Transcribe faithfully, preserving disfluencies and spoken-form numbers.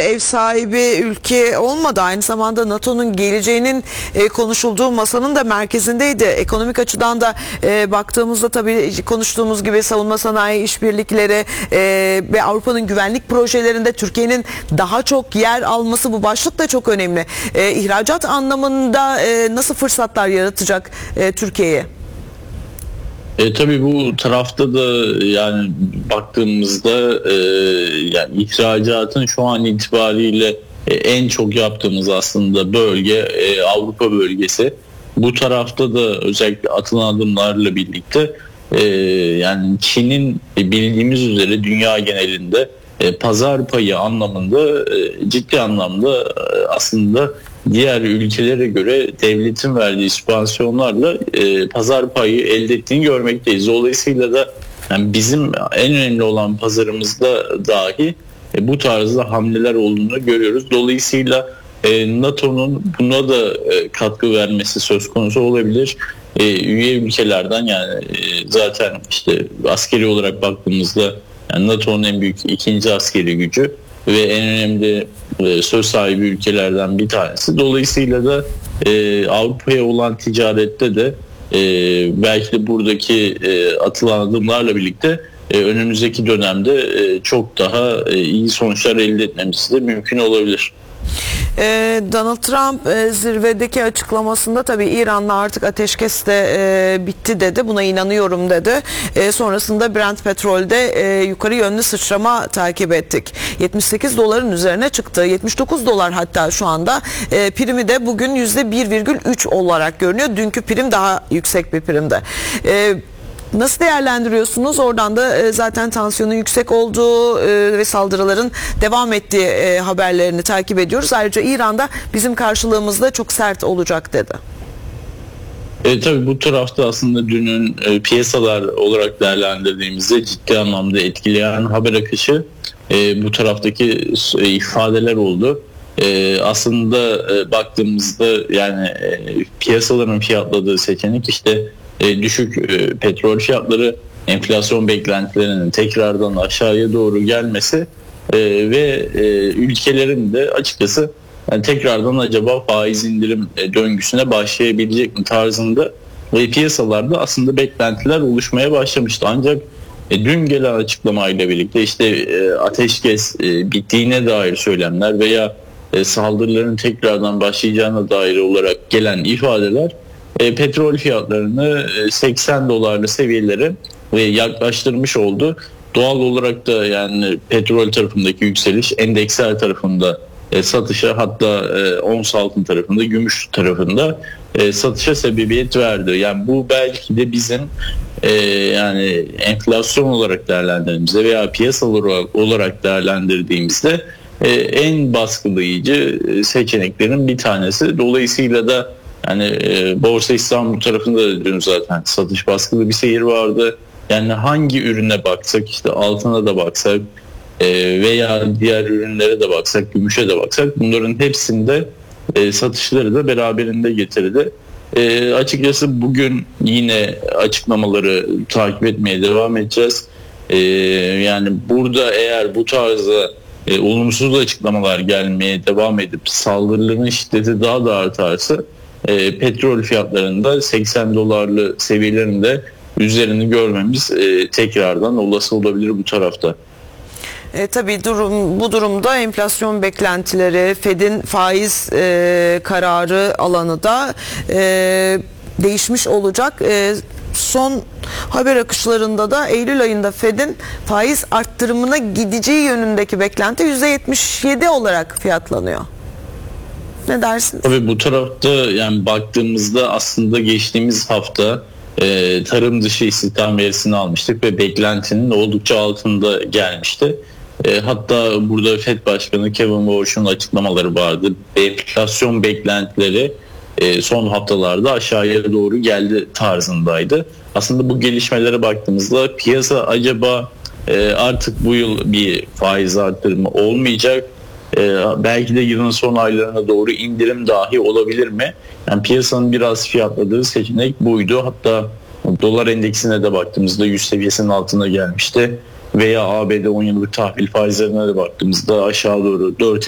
ev sahibi ülke olmadı. Aynı zamanda NATO'nun geleceğinin e, konuşulduğu masanın da merkezindeydi. Ekonomik açıdan da e, baktığımızda tabii konuştuğumuz gibi savunma sanayi işbirlikleri e, ve Avrupa'nın güvenlik projelerinde Türkiye'nin daha çok yer alması, bu başlık da çok önemli. E, ihracat anlamında e, nasıl fırsatlar yaratacak e, Türkiye'ye? E, tabii bu tarafta da yani baktığımızda e, yani ihracatın şu an itibariyle e, en çok yaptığımız aslında bölge e, Avrupa bölgesi. Bu tarafta da özellikle atılan adımlarla birlikte e, yani Çin'in e, bildiğimiz üzere dünya genelinde e, pazar payı anlamında e, ciddi anlamda e, aslında diğer ülkelere göre devletin verdiği sübvansiyonlarla e, pazar payı elde ettiğini görmekteyiz. Dolayısıyla da yani bizim en önemli olan pazarımızda dahi e, bu tarzda hamleler olduğunu görüyoruz. Dolayısıyla e, NATO'nun buna da e, katkı vermesi söz konusu olabilir. E, üye ülkelerden yani e, zaten işte askeri olarak baktığımızda yani NATO'nun en büyük ikinci askeri gücü ve en önemli e, söz sahibi ülkelerden bir tanesi. Dolayısıyla da e, Avrupa'ya olan ticarette de e, belki de buradaki e, atılan adımlarla birlikte e, önümüzdeki dönemde e, çok daha e, iyi sonuçlar elde etmemiz de mümkün olabilir. Donald Trump zirvedeki açıklamasında tabii İran'la artık ateşkes de bitti dedi. Buna inanıyorum dedi. Sonrasında Brent petrolde yukarı yönlü sıçrama takip ettik. yetmiş sekiz doların üzerine çıktı. yetmiş dokuz dolar hatta şu anda. Primi de bugün yüzde bir virgül üç olarak görünüyor. Dünkü prim daha yüksek bir primde. Nasıl değerlendiriyorsunuz? Oradan da zaten tansiyonun yüksek olduğu ve saldırıların devam ettiği haberlerini takip ediyoruz. Ayrıca İran'da bizim karşılığımızda çok sert olacak dedi. E, tabii bu tarafta aslında dünün e, piyasalar olarak değerlendirdiğimizde ciddi anlamda etkileyen haber akışı e, bu taraftaki e, ifadeler oldu. E, aslında e, baktığımızda yani e, piyasaların fiyatladığı seçenek işte E, düşük e, petrol fiyatları, enflasyon beklentilerinin tekrardan aşağıya doğru gelmesi e, ve e, ülkelerin de açıkçası yani tekrardan acaba faiz indirim e, döngüsüne başlayabilecek mi tarzında ve piyasalarda aslında beklentiler oluşmaya başlamıştı. Ancak e, dün gelen açıklamayla birlikte işte e, ateşkes e, bittiğine dair söylemler veya e, saldırıların tekrardan başlayacağına dair olarak gelen ifadeler E, petrol fiyatlarını e, seksen dolarlı seviyelere e, yaklaştırmış oldu. Doğal olarak da yani petrol tarafındaki yükseliş endeksler tarafında e, satışa, hatta e, ons altın tarafında, gümüş tarafında e, satışa sebebiyet verdi. Yani bu belki de bizim e, yani enflasyon olarak değerlendirdiğimizde veya piyasalar olarak değerlendirdiğimizde e, en baskılayıcı seçeneklerin bir tanesi. Dolayısıyla da yani e, Borsa İstanbul tarafında da dün zaten satış baskılı bir seyir vardı. Yani hangi ürüne baksak, işte altına da baksak e, veya diğer ürünlere de baksak, gümüşe de baksak, bunların hepsinde e, satışları da beraberinde getirdi. E, açıkçası bugün yine açıklamaları takip etmeye devam edeceğiz. E, yani burada eğer bu tarzda e, olumsuz açıklamalar gelmeye devam edip saldırıların şiddeti daha da artarsa E, petrol fiyatlarında seksen dolarlı seviyelerinde üzerini görmemiz e, tekrardan olası olabilir bu tarafta. E, tabii durum bu durumda enflasyon beklentileri, Fed'in faiz e, kararı alanı da e, değişmiş olacak. E, son haber akışlarında da Eylül ayında Fed'in faiz arttırımına gideceği yönündeki beklenti yüzde yetmiş yedi olarak fiyatlanıyor. Ne dersiniz? Tabii bu tarafta yani baktığımızda aslında geçtiğimiz hafta e, tarım dışı istihdam verisini almıştık ve beklentinin oldukça altında gelmişti. E, hatta burada Fed Başkanı Kevin Warsh'un açıklamaları vardı. Enflasyon beklentileri e, son haftalarda aşağıya doğru geldi tarzındaydı. Aslında bu gelişmelere baktığımızda piyasa acaba e, artık bu yıl bir faiz arttırımı olmayacak, Ee, belki de yılın son aylarına doğru indirim dahi olabilir mi? Yani piyasanın biraz fiyatladığı seçenek buydu. Hatta dolar endeksine de baktığımızda yüz seviyesinin altına gelmişti. Veya A B D on yıllık tahvil faizlerine de baktığımızda aşağı doğru dört